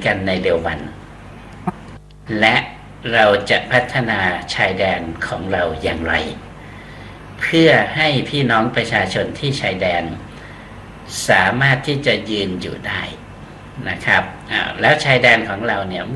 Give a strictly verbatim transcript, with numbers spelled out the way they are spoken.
กันในเร็ววันและเราจะพัฒนาชายแดนของเราอย่างไรเพื่อให้พี่น้องประชาชนที่ชายแดนสามารถที่จะยืนอยู่ได้นะครับแล้วชายแดนของเราเนี่ย